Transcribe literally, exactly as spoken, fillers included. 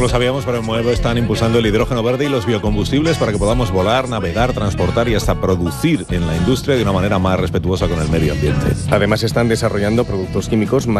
lo sabíamos, pero en Moedo están impulsando el hidrógeno verde y los biocombustibles para que podamos volar, navegar, transportar y hasta producir en la industria de una manera más respetuosa con el medio ambiente. Además, están desarrollando productos químicos más